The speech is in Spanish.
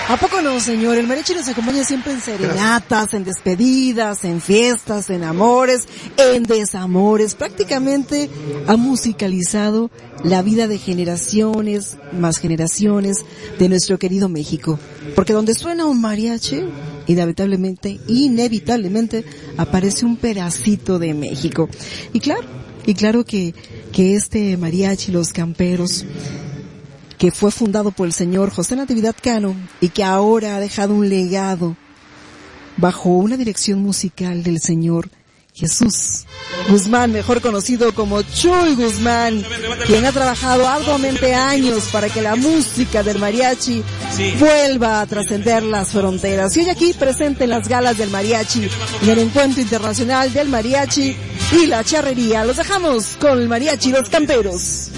¿A poco no, señor? El mariachi nos acompaña siempre en serenatas, en despedidas, en fiestas, en amores, en desamores. Prácticamente ha musicalizado la vida de generaciones, más generaciones de nuestro querido México. Porque donde suena un mariachi, inevitablemente aparece un pedacito de México. Y claro que este mariachi, Los Camperos, que fue fundado por el señor José Natividad Cano y que ahora ha dejado un legado bajo una dirección musical del señor Jesús Guzmán, mejor conocido como Chuy Guzmán, quien ha trabajado arduamente años para que la música del mariachi vuelva a trascender las fronteras. Y hoy aquí presente en las galas del mariachi, en el Encuentro Internacional del Mariachi y la Charrería. Los dejamos con el mariachi Los Camperos.